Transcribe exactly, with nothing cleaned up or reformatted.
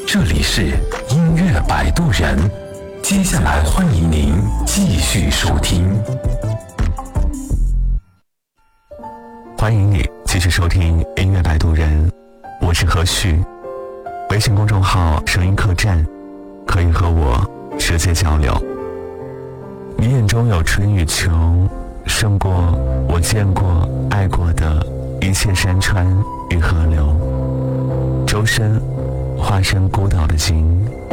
这里是音乐摆渡人，接下来欢迎您继续收听。 欢迎你继续收听音乐摆渡人，我是何旭。微信公众号声音客栈，可以和我直接交流。你眼中有春与秋，胜过我见过爱过的一切山川与河流。周深化身孤岛的鲸，